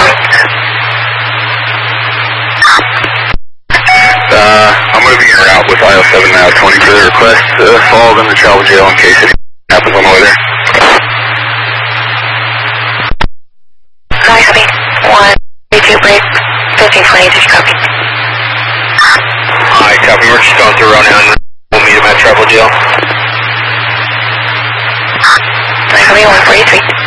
I'm going to be en route with IL-7 now, 20 for the request. Fall them to travel jail in case anything happens on the way there. Hi, copy. 132 break, 1520, did you copy? Hi, copy. We're just going through Ronan. We'll meet him at travel jail. Hi, copy. 143.